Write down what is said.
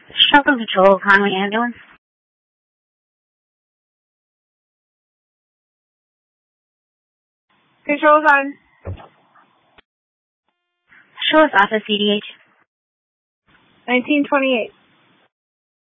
Shelter Patrol, Conway Ambulance. Control's on. Show us office, CDH. 1928.